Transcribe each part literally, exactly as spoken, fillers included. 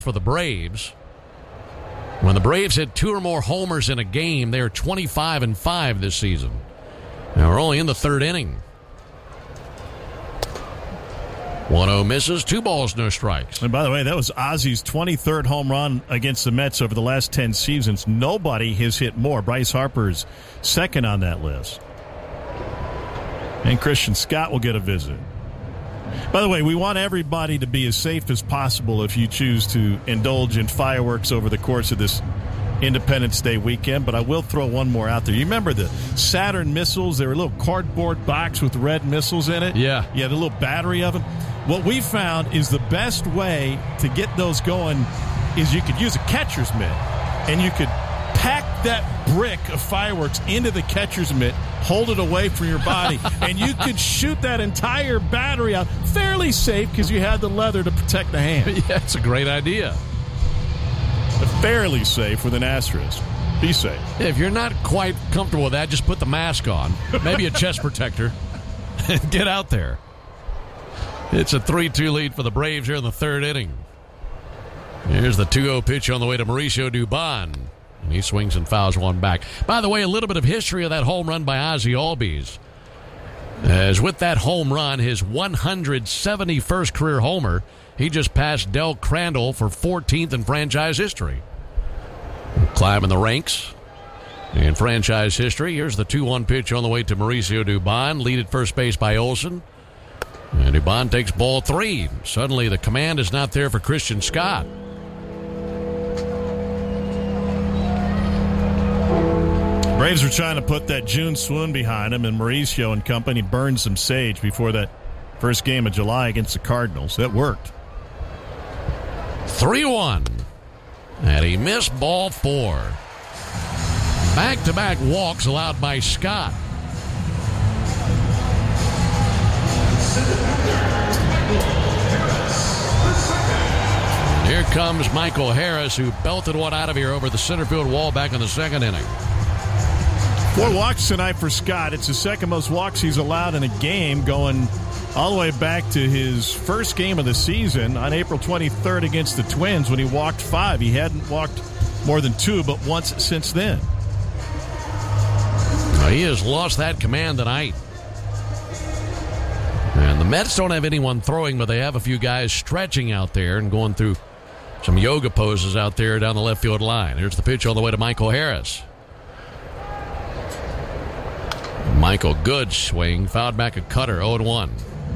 for the Braves. When the Braves hit two or more homers in a game, they are twenty-five and five this season. Now we're only in the third inning. one oh misses, two balls, no strikes. And by the way, that was Ozzy's twenty-third home run against the Mets over the last ten seasons. Nobody has hit more. Bryce Harper's second on that list. And Christian Scott will get a visit. By the way, we want everybody to be as safe as possible if you choose to indulge in fireworks over the course of this Independence Day weekend, but I will throw one more out there. You remember the Saturn missiles? They were a little cardboard box with red missiles in it. Yeah. Yeah, the little battery of them. What we found is the best way to get those going is you could use a catcher's mitt, and you could pack that brick of fireworks into the catcher's mitt, hold it away from your body, and you could shoot that entire battery out fairly safe because you had the leather to protect the hand. Yeah, it's a great idea. But fairly safe with an asterisk. Be safe. If you're not quite comfortable with that, just put the mask on, maybe a chest protector, and get out there. It's a three two lead for the Braves here in the third inning. Here's the two oh pitch on the way to Mauricio Dubon. And he swings and fouls one back. By the way, a little bit of history of that home run by Ozzie Albies. As with that home run, his one hundred seventy-first career homer, he just passed Del Crandall for fourteenth in franchise history. Climbing the ranks in franchise history. Here's the two one pitch on the way to Mauricio Dubon. Lead at first base by Olson. And Dubon takes ball three. Suddenly the command is not there for Christian Scott. Braves are trying to put that June swoon behind him, and Mauricio and company burned some sage before that first game of July against the Cardinals. That worked. three one. And he missed ball four. Back-to-back walks allowed by Scott. Here comes Michael Harris, who belted one out of here over the center field wall back in the second inning. Four walks tonight for Scott. It's the second most walks he's allowed in a game, going all the way back to his first game of the season on April twenty-third against the Twins when he walked five. He hadn't walked more than two, but once since then. Now, he has lost that command tonight. And the Mets don't have anyone throwing, but they have a few guys stretching out there and going through some yoga poses out there down the left field line. Here's the pitch on the way to Michael Harris. Michael, good swing. Fouled back a cutter, oh one.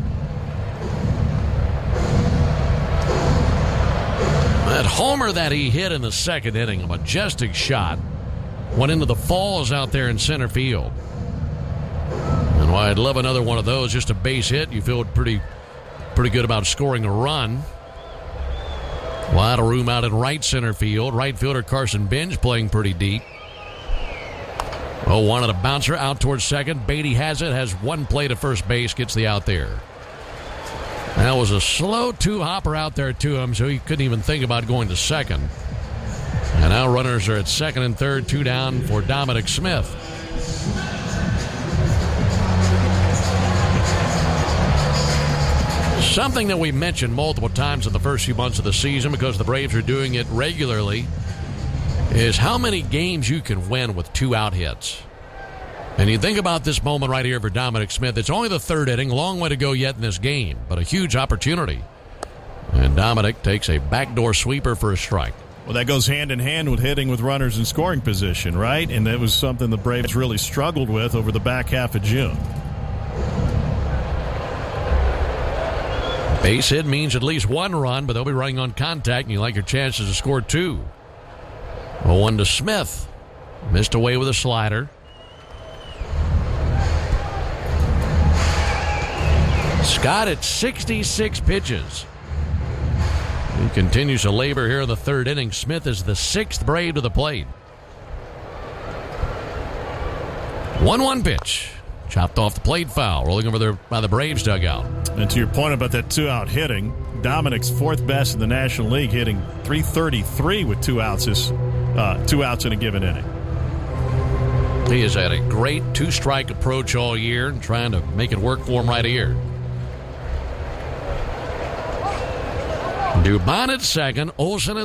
That homer that he hit in the second inning, a majestic shot, went into the falls out there in center field. And while I'd love another one of those, just a base hit, you feel pretty, pretty good about scoring a run. A lot of room out in right center field. Right fielder Carson Bench playing pretty deep. Oh, wanted a bouncer out towards second. Beatty has it, has one play to first base, gets the out there. That was a slow two-hopper out there to him, so he couldn't even think about going to second. And now runners are at second and third, two down for Dominic Smith. Something that we mentioned multiple times in the first few months of the season, because the Braves are doing it regularly, is how many games you can win with two out hits. And you think about this moment right here for Dominic Smith. It's only the third inning, long way to go yet in this game, but a huge opportunity. And Dominic takes a backdoor sweeper for a strike. Well, that goes hand in hand with hitting with runners in scoring position, right? And that was something the Braves really struggled with over the back half of June. Base hit means at least one run, but they'll be running on contact, and you like your chances to score two. oh one to Smith. Missed away with a slider. Scott at sixty-six pitches. He continues to labor here in the third inning. Smith is the sixth Brave to the plate. one one pitch. Chopped off the plate foul. Rolling over there by the Braves dugout. And to your point about that two-out hitting, Dominic's fourth best in the National League, hitting three thirty-three with two outs, is, uh, two outs in a given inning. He has had a great two-strike approach all year and trying to make it work for him right here. Dubon at second, Olsen at